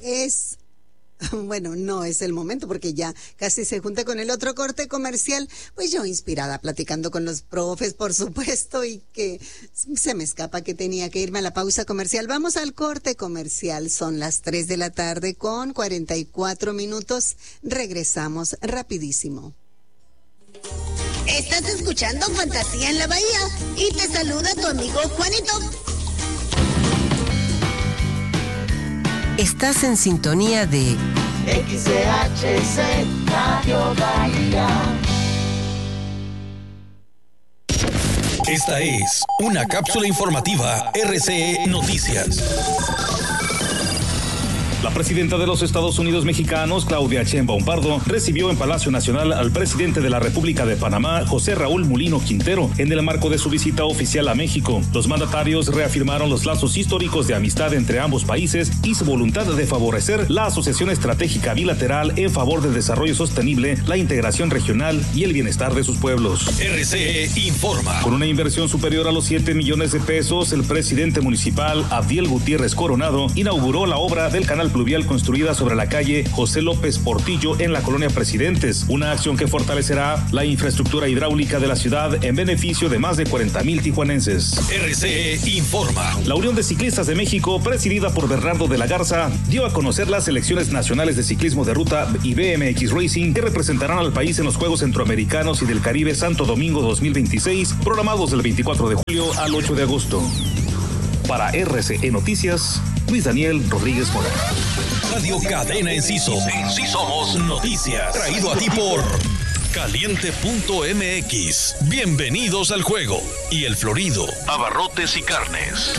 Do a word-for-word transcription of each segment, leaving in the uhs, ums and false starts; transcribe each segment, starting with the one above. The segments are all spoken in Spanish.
es... Bueno, no es el momento porque ya casi se junta con el otro corte comercial. Pues yo inspirada, platicando con los profes, por supuesto, y que se me escapa que tenía que irme a la pausa comercial. Vamos al corte comercial. Son las tres de la tarde con cuarenta y cuatro minutos. Regresamos rapidísimo. Estás escuchando Fantasía en la Bahía y te saluda tu amigo Juanito. Estás en sintonía de X C H C Radio Bahía. Esta es una cápsula informativa R C E Noticias. La presidenta de los Estados Unidos mexicanos, Claudia Sheinbaum Pardo, recibió en Palacio Nacional al presidente de la República de Panamá, José Raúl Mulino Quintero, en el marco de su visita oficial a México. Los mandatarios reafirmaron los lazos históricos de amistad entre ambos países y su voluntad de favorecer la asociación estratégica bilateral en favor del desarrollo sostenible, la integración regional y el bienestar de sus pueblos. R C E informa. Con una inversión superior a los siete millones de pesos, el presidente municipal, Abdiel Gutiérrez Coronado, inauguró la obra del canal pluvial construida sobre la calle José López Portillo en la colonia Presidentes, una acción que fortalecerá la infraestructura hidráulica de la ciudad en beneficio de más de cuarenta mil tijuanenses. R C E informa. La Unión de Ciclistas de México, presidida por Bernardo de la Garza, dio a conocer las selecciones nacionales de ciclismo de ruta y B M X Racing que representarán al país en los Juegos Centroamericanos y del Caribe Santo Domingo dos mil veintiséis, programados del veinticuatro de julio al ocho de agosto. Para R C E Noticias, Luis Daniel Rodríguez Mora. Radio Cadena Enciso. En sí somos noticias. Traído a ti por Caliente punto M X. Bienvenidos al juego. Y El Florido. Abarrotes y carnes.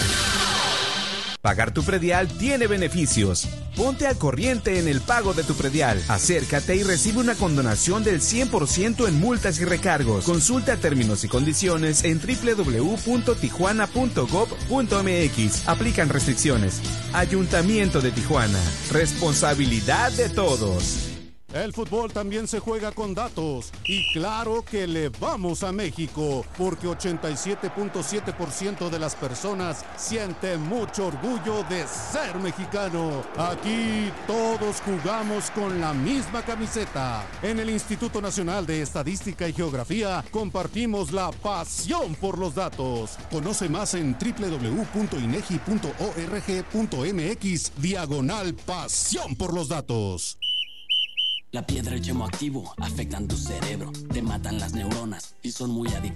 Pagar tu predial tiene beneficios. Ponte al corriente en el pago de tu predial. Acércate y recibe una condonación del cien por ciento en multas y recargos. Consulta términos y condiciones en doble u doble u doble u punto tijuana punto gob punto m x. Aplican restricciones. Ayuntamiento de Tijuana. Responsabilidad de todos. El fútbol también se juega con datos y claro que le vamos a México porque ochenta y siete punto siete por ciento de las personas siente mucho orgullo de ser mexicano. Aquí todos jugamos con la misma camiseta. En el Instituto Nacional de Estadística y Geografía compartimos la pasión por los datos. Conoce más en doble u doble u doble u punto inegi punto org punto m x diagonal pasión por los datos. La piedra y el yemo activo afectan tu cerebro, te matan las neuronas y son muy adictivos.